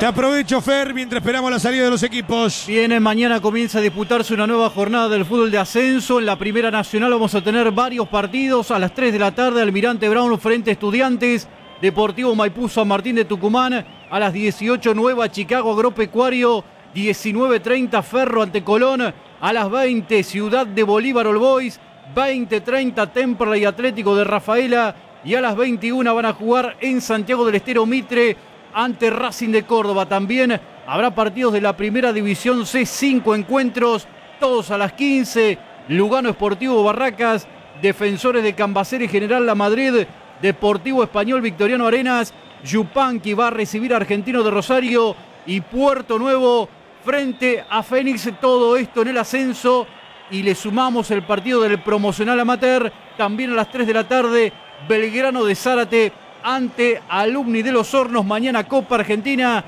Te aprovecho, Fer, mientras esperamos la salida de los equipos. Viene, mañana comienza a disputarse una nueva jornada del fútbol de ascenso. En la Primera Nacional vamos a tener varios partidos. A las 3 de la tarde, Almirante Brown frente a Estudiantes. Deportivo Maipú San Martín de Tucumán. A las 18, Nueva Chicago Agropecuario. 19:30, Ferro ante Colón. A las 20, Ciudad de Bolívar All Boys. 20:30, Temperley y Atlético de Rafaela. Y a las 21 van a jugar en Santiago del Estero Mitre ante Racing de Córdoba. También habrá partidos de la Primera División C, 5 encuentros, todos a las 15. Lugano Sportivo Barracas, Defensores de Cambaceres General La Madrid, Deportivo Español Victoriano Arenas, Yupanqui va a recibir a Argentino de Rosario y Puerto Nuevo frente a Fénix. Todo esto en el ascenso y le sumamos el partido del promocional amateur. También a las 3 de la tarde, Belgrano de Zárate ante Alumni de los Hornos. Mañana Copa Argentina,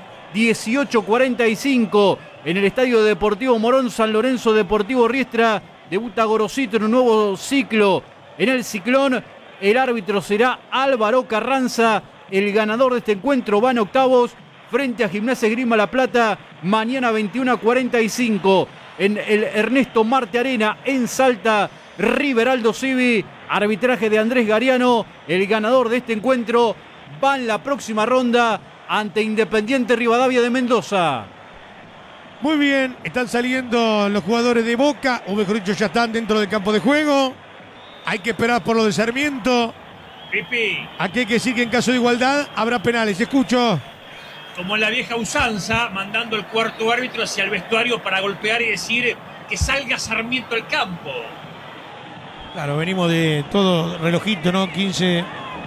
18:45 en el Estadio Deportivo Morón. San Lorenzo Deportivo Riestra, debuta Gorosito en un nuevo ciclo en el Ciclón. El árbitro será Álvaro Carranza. El ganador de este encuentro va en octavos frente a Gimnasia Esgrima La Plata. Mañana 21:45 en el Ernesto Marte Arena en Salta. River Aldo Civi, arbitraje de Andrés Gariano. El ganador de este encuentro va en la próxima ronda ante Independiente Rivadavia de Mendoza. Muy bien, están saliendo los jugadores de Boca, o mejor dicho, ya están dentro del campo de juego. Hay que esperar por lo de Sarmiento. Pipi. Aquí hay que decir que en caso de igualdad habrá penales. Escucho. Como en la vieja usanza, mandando el cuarto árbitro hacia el vestuario para golpear y decir que salga Sarmiento al campo. Claro, venimos de todo relojito, ¿no? 15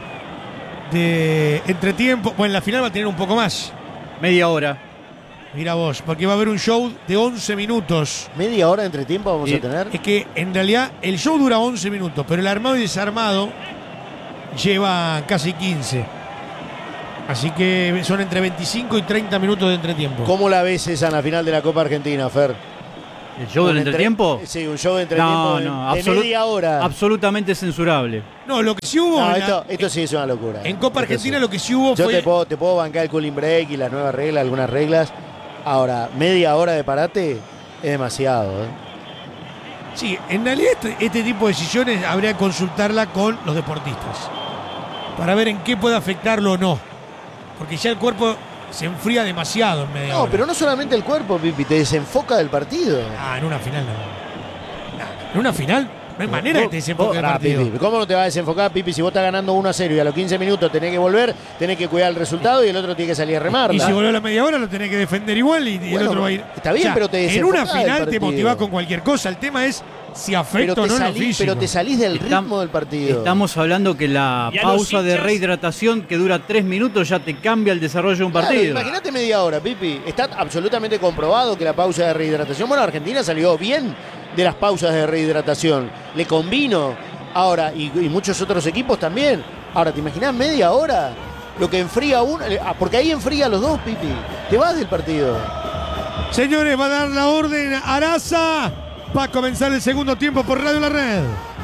de entretiempo. Bueno, la final va a tener un poco más. Media hora. Mira vos, porque va a haber un show de 11 minutos. ¿Media hora de entretiempo vamos a tener? Es que en realidad el show dura 11 minutos, pero el armado y desarmado lleva casi 15. Así que son entre 25 y 30 minutos de entretiempo. ¿Cómo la ves esa en la final de la Copa Argentina, Fer? ¿El show del entretiempo? Sí, un show de entretiempo de media hora. Absolutamente censurable. No, lo que sí hubo... No, esto sí es una locura. En Copa Argentina lo que sí hubo fue... Yo te puedo bancar el cooling break y las nuevas reglas, algunas reglas. Ahora, media hora de parate es demasiado, ¿eh? Sí, en realidad este tipo de decisiones habría que consultarla con los deportistas para ver en qué puede afectarlo o no. Porque ya el cuerpo se enfría demasiado en media hora. No, pero no solamente el cuerpo, Pipi, te desenfoca del partido. Ah, en una final no. En una final no hay manera que te desenfoque el partido. Pipi, ¿cómo no te va a desenfocar, Pipi, si vos estás ganando 1-0 y a los 15 minutos tenés que volver, tenés que cuidar el resultado y el otro tiene que salir a remarla? Y si volvió a la media hora lo tenés que defender igual y el otro va a ir. Está bien, pero te en una desenfocás final del te partido. motivás con cualquier cosa. El tema es si afecta o no en lo físico. Pero te salís del ritmo del partido. Estamos hablando que la pausa de rehidratación que dura 3 minutos ya te cambia el desarrollo de un partido. Imagínate media hora, Pipi. Está absolutamente comprobado que la pausa de rehidratación... Bueno, Argentina salió bien de las pausas de rehidratación. Le convino. Ahora, y muchos otros equipos también. Ahora, ¿te imaginas media hora? Lo que enfría uno... Porque ahí enfría a los dos, Pipi. Te vas del partido. Señores, va a dar la orden a Araza. Va a comenzar el segundo tiempo por Radio La Red.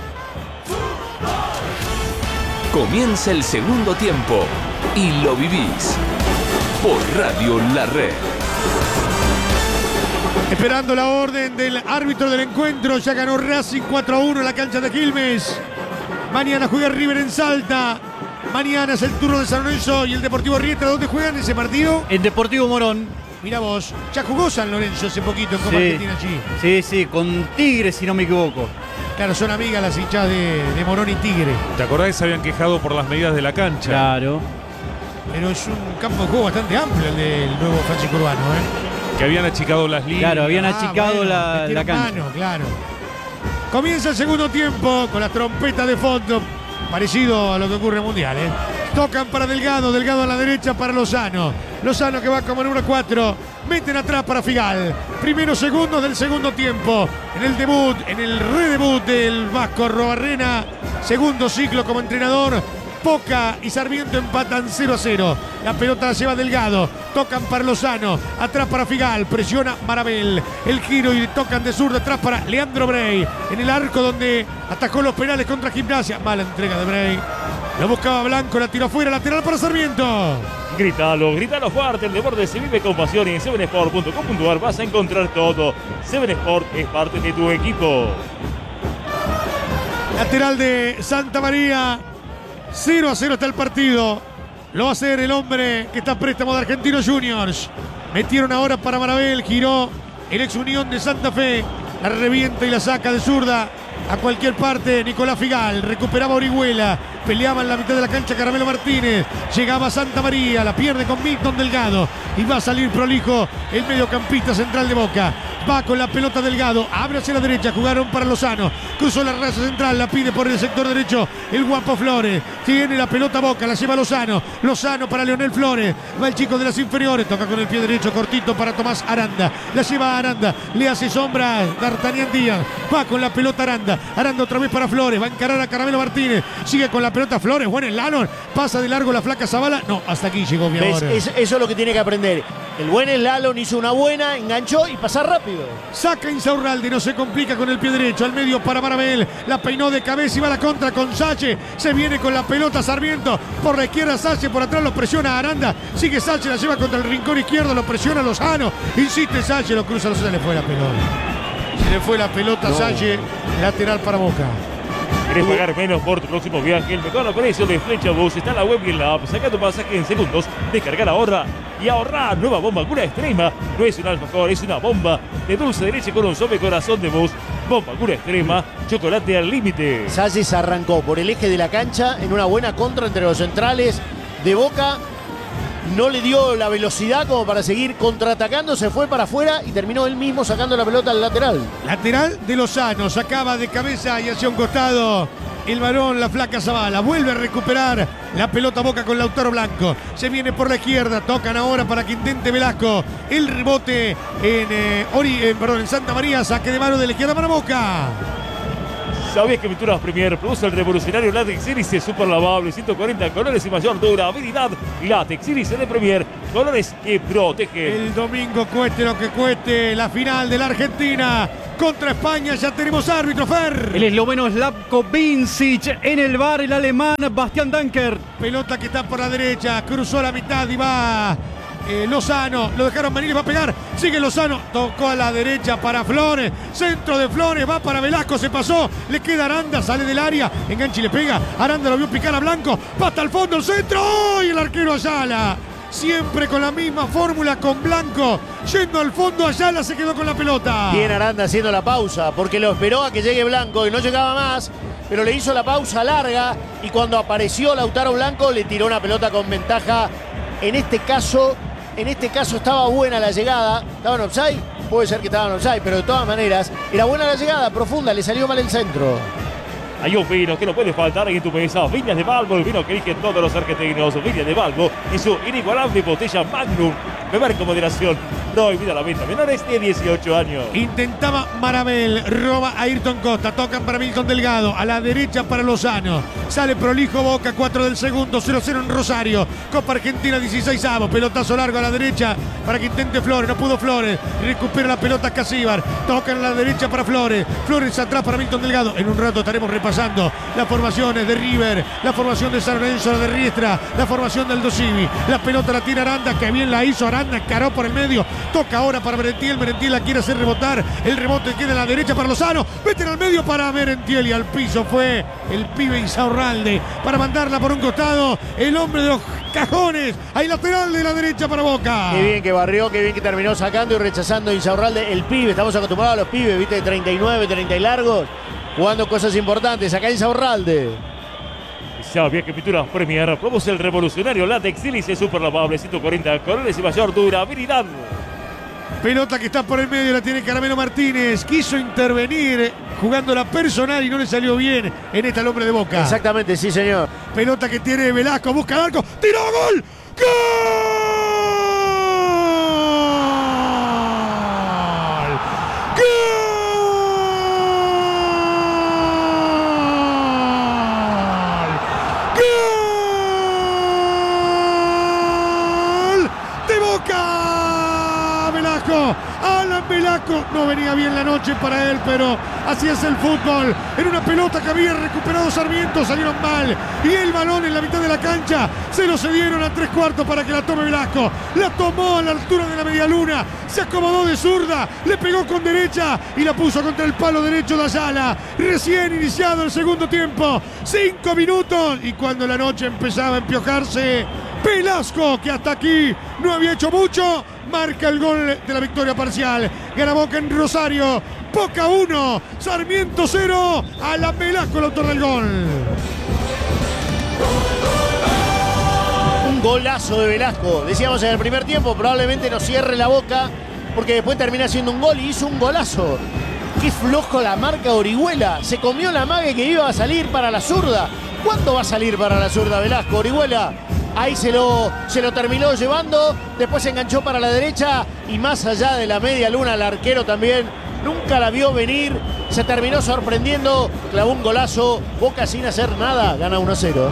Comienza el segundo tiempo y lo vivís por Radio La Red. Esperando la orden del árbitro del encuentro. Ya ganó Racing 4-1 en la cancha de Quilmes. Mañana juega River en Salta. Mañana es el turno de San Lorenzo y el Deportivo Riestra. ¿Dónde juegan ese partido? En Deportivo Morón. Mirá vos, ya jugó San Lorenzo hace poquito en Copa Argentina allí. Sí, con Tigre, si no me equivoco. Claro, son amigas las hinchas de Morón y Tigre. ¿Te acordás que se habían quejado por las medidas de la cancha? Claro. Pero es un campo de juego bastante amplio el del nuevo Francisco Urbano, ¿eh? Que habían achicado las líneas. Claro, habían achicado la cancha. Claro. Comienza el segundo tiempo con las trompetas de fondo, parecido a lo que ocurre en el Mundial, ¿eh? Tocan para Delgado, Delgado a la derecha para Lozano. Lozano que va como número 4. Meten atrás para Figal. Primeros segundos del segundo tiempo. En el debut, en el redebut del Vasco Robarrena. Segundo ciclo como entrenador. Boca y Sarmiento empatan 0-0. La pelota la lleva Delgado. Tocan para Lozano. Atrás para Figal. Presiona Marabel. El giro y tocan de zurda atrás para Leandro Brey. En el arco donde atajó los penales contra Gimnasia. Mala entrega de Brey. Lo buscaba Blanco, la tiró afuera, lateral para Sarmiento. Grítalo fuerte, el deporte se vive con pasión y en 7sport.com.ar vas a encontrar todo. 7sport es parte de tu equipo. Lateral de Santa María, 0-0 está el partido. Lo va a hacer el hombre que está a préstamo de Argentinos Juniors. Metieron ahora para Marabel, giró el ex Unión de Santa Fe. La revienta y la saca de zurda a cualquier parte. Nicolás Figal, recuperaba Orihuela, peleaba en la mitad de la cancha Caramelo Martínez, llegaba a Santa María, la pierde con Milton Delgado y va a salir prolijo el mediocampista central de Boca. Va con la pelota Delgado, abre hacia la derecha, jugaron para Lozano, cruzó la raza central, la pide por el sector derecho el guapo Flores, tiene la pelota Boca, la lleva Lozano, Lozano para Leonel Flores, va el chico de las inferiores, toca con el pie derecho cortito para Tomás Aranda, la lleva Aranda, le hace sombra D'Artagnan Díaz, va con la pelota Aranda, Aranda otra vez para Flores, va a encarar a Caramelo Martínez, sigue con la pelota Flores, buen slalom, pasa de largo la flaca Zavala, no, hasta aquí llegó mi amor. Eso es lo que tiene que aprender. El buen slalom hizo una buena, enganchó y pasa rápido. Saca Insaurralde, no se complica con el pie derecho, al medio para Marabel, la peinó de cabeza y va a la contra con Sache, se viene con la pelota Sarmiento, por la izquierda Sache, por atrás lo presiona Aranda, sigue Sache, la lleva contra el rincón izquierdo, lo presiona Lozano, insiste Sache, lo cruza, se le fue la pelota. Se le fue la pelota a Sache, lateral para Boca. ¿Querés pagar menos por tu próximo viaje? El mejor precio de Flecha Bus está en la web y en la app. Saca tu pasaje en segundos, descargar ahora y ahorrar. Nueva bomba Cura Extrema. No es un alfajor, es una bomba de dulce de leche con un sobre corazón de bus. Bomba Cura Extrema, chocolate al límite. Salles arrancó por el eje de la cancha en una buena contra entre los centrales de Boca. No le dio la velocidad como para seguir contraatacando, se fue para afuera y terminó él mismo sacando la pelota al lateral. Lateral de Lozano, sacaba de cabeza y hacia un costado el varón, la flaca Zavala. Vuelve a recuperar la pelota Boca con Lautaro Blanco. Se viene por la izquierda, tocan ahora para que intente Velasco. El rebote en Santa María, saque de mano de la izquierda para Boca. ¿Sabías que Pinturas Premier produce el revolucionario Látex Iris super lavable, 140 colores y mayor durabilidad? Látex Iris de Premier, colores que protegen. El domingo, cueste lo que cueste, la final de la Argentina contra España. Ya tenemos árbitro, Fer. El esloveno Slavko Vincic en el bar, el alemán Bastian Danker. Pelota que está por la derecha, cruzó la mitad y va Lozano, lo dejaron venir, va a pegar, sigue Lozano, tocó a la derecha para Flores, centro de Flores, va para Velasco, se pasó, le queda Aranda, sale del área, engancha y le pega, Aranda lo vio picar a Blanco, va hasta el fondo, el centro, y el arquero Ayala, siempre con la misma fórmula con Blanco, yendo al fondo, Ayala se quedó con la pelota. Bien Aranda haciendo la pausa, porque lo esperó a que llegue Blanco y no llegaba más, pero le hizo la pausa larga y cuando apareció Lautaro Blanco le tiró una pelota con ventaja. En este caso estaba buena la llegada. ¿Estaba en offside? Puede ser que estaba en offside, pero de todas maneras era buena la llegada, profunda, le salió mal el centro. Hay un vino que no puede faltar en tu mesa. Viñas de Balbo, el vino que eligen todos los argentinos. Viñas de Balbo y su inigualable botella Magnum. Beber con moderación. Prohibida la venta. Menores de 18 años. Intentaba Marabel, roba a Ayrton Costa, tocan para Milton Delgado, a la derecha para Lozano. Sale prolijo Boca, 4 del segundo, 0-0 en Rosario. Copa Argentina 16avo, pelotazo largo a la derecha para que intente Flores, no pudo Flores. Recupera la pelota Casíbar, tocan a la derecha para Flores. Flores atrás para Milton Delgado. En un rato estaremos repasando las formaciones de River, la formación de San Lorenzo, la de Riestra, la formación del Dosivi. La pelota la tira Aranda, que bien la hizo Aranda, encaró por el medio. Toca ahora para Merentiel, Merentiel la quiere hacer rebotar, el rebote queda en la derecha para Lozano, meten al medio para Merentiel y al piso fue el pibe Insaurralde para mandarla por un costado, el hombre de los cajones, hay lateral de la derecha para Boca. Qué bien que barrió, qué bien que terminó sacando y rechazando Insaurralde, el pibe, estamos acostumbrados a los pibes, viste, de 39, 30 y largos, jugando cosas importantes, acá Insaurralde. ¿Sabías que Pinturas Premier produce el revolucionario Látex Sílice super lavable, 140 colores y mayor durabilidad? Pelota que está por el medio, la tiene Caramelo Martínez. Quiso intervenir jugando la personal y no le salió bien en esta al hombre de Boca. Exactamente, sí, señor. Pelota que tiene Velasco, busca el arco, tiró, gol. Alan Velasco. No venía bien la noche para él, pero así es el fútbol. En una pelota que había recuperado Sarmiento, salieron mal. Y el balón en la mitad de la cancha se lo cedieron a 3/4 para que la tome Velasco. La tomó a la altura de la medialuna. Se acomodó de zurda, le pegó con derecha y la puso contra el palo derecho de Ayala. Recién iniciado el segundo tiempo. 5 minutos. Y cuando la noche empezaba a empiojarse, Velasco, que hasta aquí no había hecho mucho, marca el gol de la victoria parcial. Gana Boca en Rosario. Boca 1, Sarmiento 0. Alan Velasco, el autor del gol. Un golazo de Velasco. Decíamos en el primer tiempo, probablemente nos cierre la boca, porque después termina haciendo un gol y hizo un golazo. Qué flojo la marca Orihuela. Se comió la mague que iba a salir para la zurda. ¿Cuándo va a salir para la zurda Velasco? Orihuela ahí se lo terminó llevando, después se enganchó para la derecha y más allá de la media luna el arquero también nunca la vio venir, se terminó sorprendiendo, clavó un golazo, Boca sin hacer nada, gana 1-0.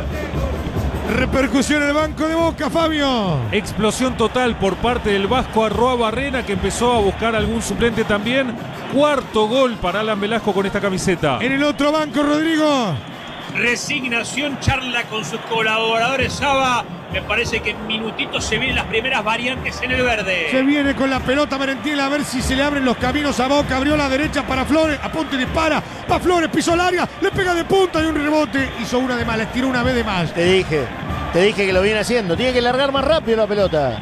Repercusión en el banco de Boca, Fabio. Explosión total por parte del vasco Arroa Barrena, que empezó a buscar algún suplente también. Cuarto gol para Alan Velasco con esta camiseta. En el otro banco, Rodrigo. Resignación, charla con sus colaboradores. Saba, me parece que en minutitos se vienen las primeras variantes en el verde. Se viene con la pelota Merentiel a ver si se le abren los caminos a Boca. Abrió la derecha para Flores, apunta y dispara. Va Flores, pisó el área, le pega de punta y un rebote. Hizo una de más, les tiró una vez de más. Te dije que lo viene haciendo. Tiene que largar más rápido la pelota.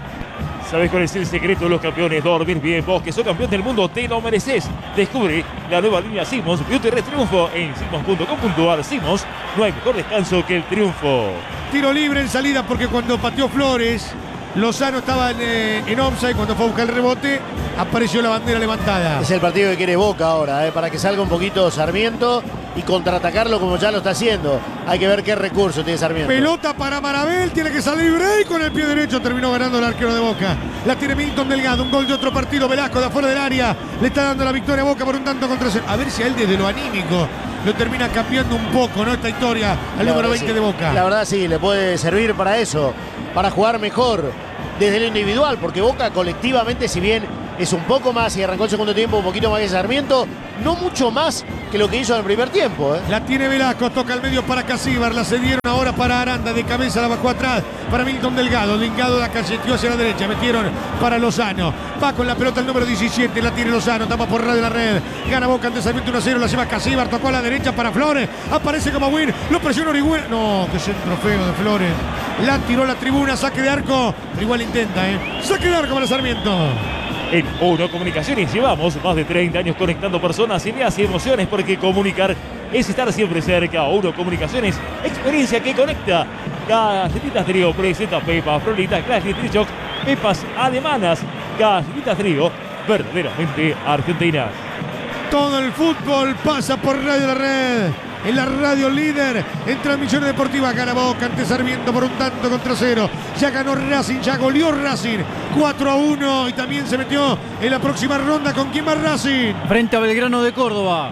¿Sabes cuál es el secreto de los campeones? Dormir bien. Vos que sos campeón del mundo, te lo mereces. Descubre la nueva línea Simons Beauty Rest Triunfo en simons.com.ar. Simons, no hay mejor descanso que el triunfo. Tiro libre en salida porque cuando pateó Flores, Lozano estaba en offside. Cuando fue a buscar el rebote, apareció la bandera levantada. Es el partido que quiere Boca ahora, para que salga un poquito Sarmiento y contraatacarlo como ya lo está haciendo. Hay que ver qué recurso tiene Sarmiento. Pelota para Marabel, tiene que salir Bray con el pie derecho, terminó ganando el arquero de Boca. La tiene Milton Delgado, un gol de otro partido. Velasco de afuera del área, le está dando la victoria a Boca por un tanto contra cero. A ver si a él desde lo anímico lo termina cambiando un poco, ¿no? Esta historia al número 20 de Boca. La verdad sí, le puede servir para eso, para jugar mejor desde lo individual, porque Boca colectivamente, si bien es un poco más y arrancó el segundo tiempo un poquito más que Sarmiento, no mucho más que lo que hizo en el primer tiempo. La tiene Velasco, toca al medio para Casíbar, la cedieron ahora para Aranda, de cabeza la bajó atrás para Milton Delgado la cacheteó hacia la derecha, metieron para Lozano, va con la pelota el número 17, la tiene Lozano, tapa por radio la red, gana Boca ante Sarmiento 1-0, la lleva Casíbar, tocó a la derecha para Flores, aparece como win, lo presiona Orihuela, no, qué centro feo de Flores, la tiró la tribuna, saque de arco, pero igual intenta, saque de arco para Sarmiento. En Uno Comunicaciones llevamos más de 30 años conectando personas, ideas y emociones, porque comunicar es estar siempre cerca. Uno Comunicaciones, experiencia que conecta. Galletitas Trío presenta Pepas, Florita, Clash, Trichoc, Pepas alemanas. Galletitas Trío, verdaderamente argentinas. Todo el fútbol pasa por Radio La Red. En la radio líder en transmisiones deportivas, gana Boca ante Sarmiento por un tanto contra cero. Ya ganó Racing, ya goleó Racing 4-1 y también se metió en la próxima ronda. ¿Con quién va Racing? Frente a Belgrano de Córdoba.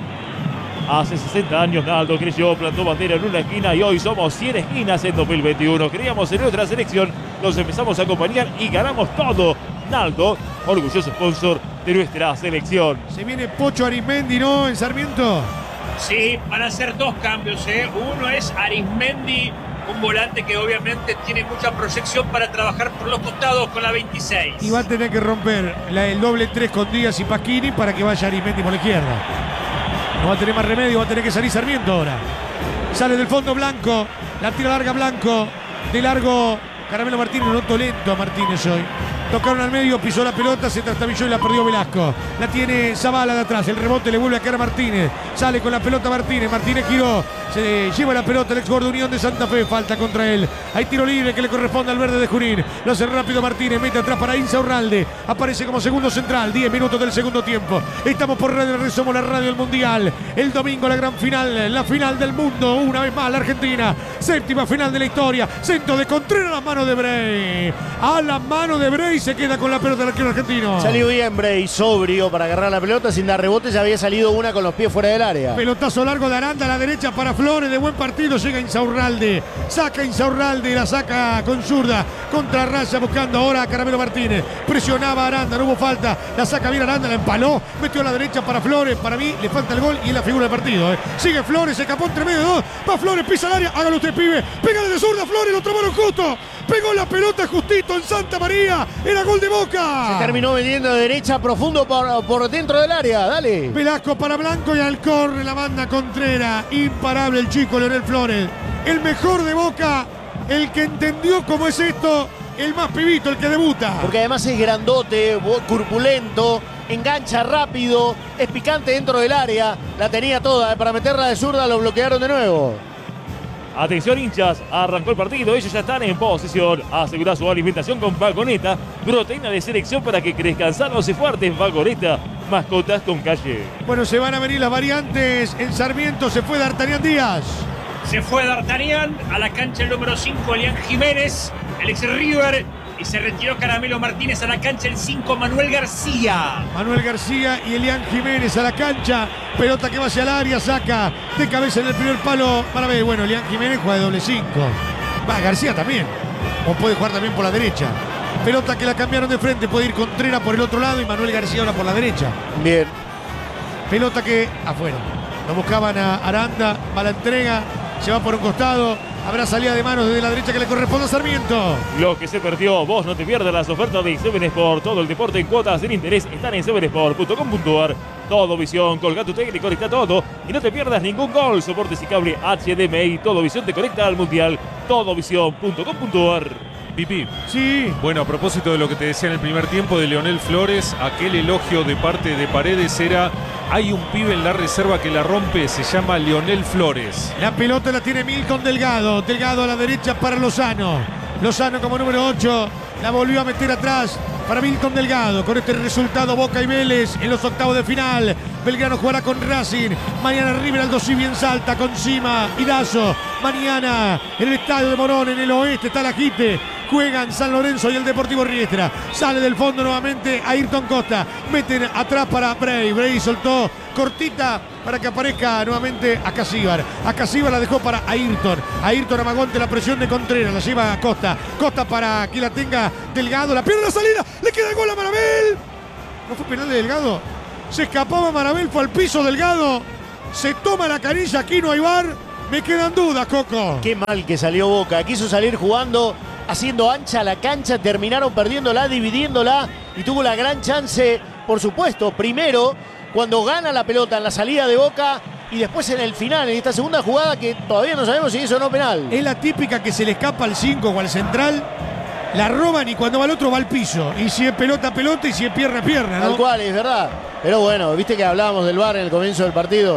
Hace 60 años Naldo creyó, plantó bandera en una esquina y hoy somos 100 esquinas en 2021. Creíamos en nuestra selección, nos empezamos a acompañar y ganamos todo. Naldo, orgulloso sponsor de nuestra selección. Se viene Pocho Arismendi, ¿no? En Sarmiento. Sí, van a hacer dos cambios. Uno es Arismendi, un volante que obviamente tiene mucha proyección para trabajar por los costados con la 26. Y va a tener que romper el doble 3 con Díaz y Pasquini para que vaya Arismendi por la izquierda. No va a tener más remedio, va a tener que salir Sarmiento ahora. Sale del fondo Blanco, la tira larga Blanco, de largo Caramelo Martínez, noto lento a Martínez hoy. Tocaron al medio, pisó la pelota, se trastabilló y la perdió Velasco. La tiene Zavala de atrás, el rebote le vuelve a quedar a Martínez. Sale con la pelota Martínez, Martínez giró, se lleva la pelota el ex Gordo Unión de Santa Fe, falta contra él. Hay tiro libre que le corresponde al verde de Junín. Lo hace rápido Martínez, mete atrás para Insaurralde. Aparece como segundo central, 10 minutos del segundo tiempo. Estamos por Radio Red, somos la radio del Mundial. El domingo la gran final, la final del mundo. Una vez más la Argentina, séptima final de la historia. Centro de Contreras a la mano de Bray. A la mano de Bray se queda con la pelota del arquero argentino. Salió bien Bray, sobrio para agarrar la pelota sin dar rebote. Ya había salido una con los pies fuera del área. Pelotazo largo de Aranda a la derecha para Flores. Flores de buen partido, llega Insaurralde, saca Insaurralde, la saca con zurda, contra Raya buscando ahora a Caramelo Martínez, presionaba a Aranda, no hubo falta, la saca bien Aranda, la empaló, metió a la derecha para Flores, para mí le falta el gol y es la figura del partido. Sigue Flores, se escapó entre medio de dos, va Flores, pisa el área, hágalo usted pibe, pégale de zurda Flores, lo tomaron justo, pegó la pelota justito en Santa María, era gol de Boca. Se terminó vendiendo de derecha profundo por dentro del área, dale. Velasco para Blanco y al córner la banda Contreras. Imparable el chico Leonel Flores. El mejor de Boca, el que entendió cómo es esto, el más pibito, el que debuta. Porque además es grandote, corpulento, engancha rápido, es picante dentro del área. La tenía toda, para meterla de zurda lo bloquearon de nuevo. Atención hinchas, arrancó el partido, ellos ya están en posición. Asegura su alimentación con Vagoneta, proteína de selección para que crezcan sanos y fuertes. Vagoneta, mascotas con calle. Bueno, se van a venir las variantes. En Sarmiento se fue D'Artagnan Díaz. Se fue D'Artagnan a la cancha el número 5, Elian Jiménez, el ex River. Y se retiró Caramelo Martínez a la cancha el 5, Manuel García. Manuel García y Elian Jiménez a la cancha. Pelota que va hacia el área, saca de cabeza en el primer palo. Para ver, bueno, Elian Jiménez juega de doble 5. Va, García también. O puede jugar también por la derecha. Pelota que la cambiaron de frente, puede ir Contreras por el otro lado y Manuel García ahora por la derecha. Bien. Pelota que afuera. Lo buscaban a Aranda, va la entrega, se va por un costado. Habrá salida de manos desde la derecha que le corresponde a Sarmiento. Lo que se perdió, vos no te pierdas las ofertas de 7 Sport. Todo el deporte en cuotas sin interés están en 7sport.com.ar. Todo visión, colga tu tele y conecta todo. Y no te pierdas ningún gol. Soportes y cable HDMI. Todo visión te conecta al mundial. Todovision.com.ar. Pipi. Sí. Bueno, a propósito de lo que te decía en el primer tiempo de Leonel Flores, aquel elogio de parte de Paredes era: hay un pibe en la reserva que la rompe, se llama Leonel Flores. La pelota la tiene Milton Delgado. Delgado a la derecha para Lozano. Lozano como número 8. La volvió a meter atrás para Milton Delgado. Con este resultado, Boca y Vélez en los octavos de final. Belgrano jugará con Racing. Mañana River Aldo Civi en Salta con Cima y Dazo. Mañana en el estadio de Morón, en el oeste, está la Jite. Juegan San Lorenzo y el Deportivo Riestra. Sale del fondo nuevamente Ayrton Costa. Meten atrás para Bray. Bray soltó cortita para que aparezca nuevamente a Casíbar. A Casíbar la dejó para Ayrton. Ayrton amagó ante la presión de Contreras. La lleva a Costa. Costa para que la tenga Delgado. La pierde la salida. Le queda el gol a Marabel. ¿No fue penal de Delgado? Se escapaba Marabel. Fue al piso Delgado. Se toma la canilla. Aquí no hay VAR. Me quedan dudas, Coco. Qué mal que salió Boca. Quiso salir jugando, haciendo ancha la cancha. Terminaron perdiéndola, dividiéndola. Y tuvo la gran chance, por supuesto, primero cuando gana la pelota en la salida de Boca y después en el final, en esta segunda jugada que todavía no sabemos si hizo o no penal. Es la típica que se le escapa al 5 o al central, la roban y cuando va al otro va al piso. Y si es pelota, pelota y si es pierna, pierna, ¿no? Tal cual, es verdad. Pero bueno, viste que hablábamos del VAR en el comienzo del partido.